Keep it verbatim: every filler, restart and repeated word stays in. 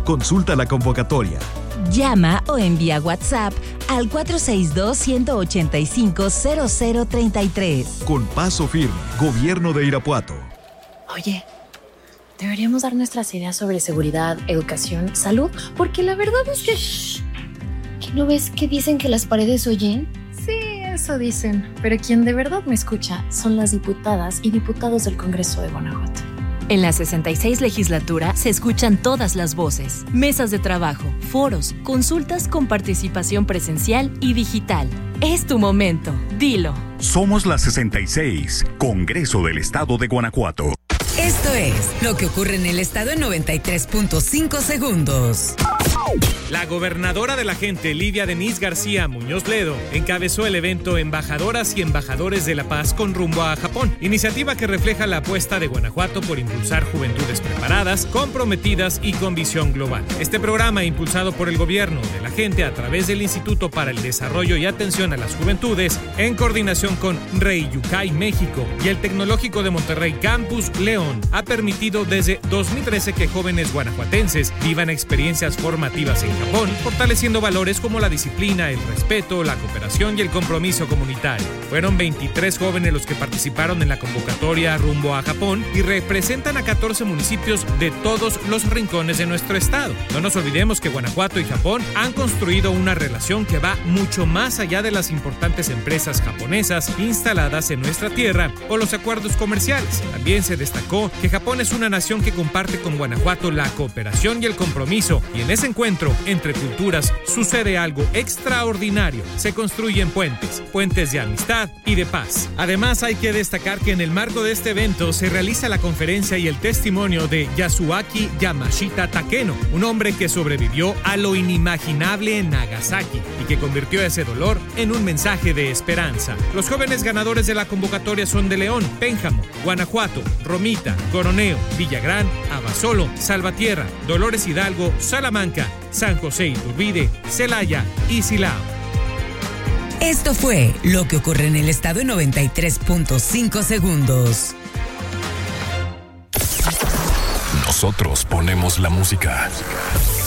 Consulta la convocatoria. Llama o envía WhatsApp al cuatro seis dos, uno ocho cinco, cero cero tres tres. Con Paso Firme, Gobierno de Irapuato. Oye, deberíamos dar nuestras ideas sobre seguridad, educación, salud, porque la verdad es que... Shh, ¿que no ves que dicen que las paredes oyen? Sí, eso dicen, pero quien de verdad me escucha son las diputadas y diputados del Congreso de Guanajuato. En la sesenta y seis legislatura se escuchan todas las voces, mesas de trabajo, foros, consultas con participación presencial y digital. Es tu momento, dilo. Somos la sesenta y seis, Congreso del Estado de Guanajuato. Esto es lo que ocurre en el estado en noventa y tres punto cinco segundos. La gobernadora de la gente, Lidia Denise García Muñoz Ledo, encabezó el evento Embajadoras y Embajadores de la Paz con rumbo a Japón, iniciativa que refleja la apuesta de Guanajuato por impulsar juventudes preparadas, comprometidas y con visión global. Este programa, impulsado por el gobierno de la gente a través del Instituto para el Desarrollo y Atención a las Juventudes, en coordinación con Rey Yucay México y el Tecnológico de Monterrey Campus León, ha permitido desde dos mil trece que jóvenes guanajuatenses vivan experiencias formativas en Japón, fortaleciendo valores como la disciplina, el respeto, la cooperación y el compromiso comunitario. Fueron veintitrés jóvenes los que participaron en la convocatoria rumbo a Japón y representan a catorce municipios de todos los rincones de nuestro estado. No nos olvidemos que Guanajuato y Japón han construido una relación que va mucho más allá de las importantes empresas japonesas instaladas en nuestra tierra o los acuerdos comerciales. También se destacó que Japón es una nación que comparte con Guanajuato la cooperación y el compromiso, y en ese encuentro entre culturas sucede algo extraordinario. Se construyen puentes, puentes de amistad y de paz. Además, hay que destacar que en el marco de este evento se realiza la conferencia y el testimonio de Yasuaki Yamashita Takeno, un hombre que sobrevivió a lo inimaginable en Nagasaki y que convirtió ese dolor en un mensaje de esperanza. Los jóvenes ganadores de la convocatoria son de León, Pénjamo, Guanajuato, Romita, Coroneo, Villagrán, Abasolo, Salvatierra, Dolores Hidalgo, Salamanca, San José Iturbide, Celaya y Silao. Esto fue lo que ocurre en el estado en noventa y tres punto cinco segundos. Nosotros ponemos la música.